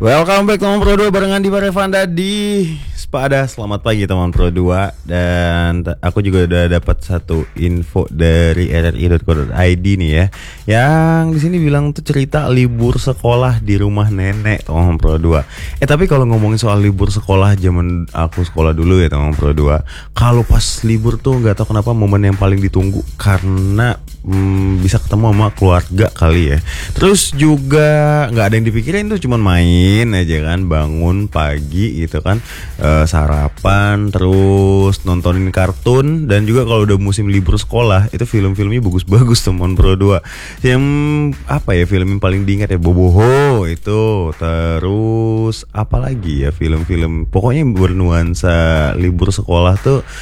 Welcome back teman Pro 2 barengan di Barevanda di Spada. Selamat pagi teman Pro 2. Dan aku juga udah dapat satu info dari rri.co.id nih ya. Yang di sini bilang tuh cerita libur sekolah di rumah nenek teman Pro 2. Tapi kalau ngomongin soal libur sekolah zaman aku sekolah dulu ya teman Pro 2. Kalau pas libur tuh nggak tahu kenapa momen yang paling ditunggu karena bisa ketemu sama keluarga kali ya. Terus juga nggak ada yang dipikirin tuh, cuman main aja kan, bangun pagi gitu kan, sarapan, terus nontonin kartun. Dan juga kalau udah musim libur sekolah itu film-filmnya bagus-bagus teman Pro 2. Yang apa ya, film yang paling diingat ya Boboho itu. Terus apa lagi ya, film-film pokoknya bernuansa libur sekolah tuh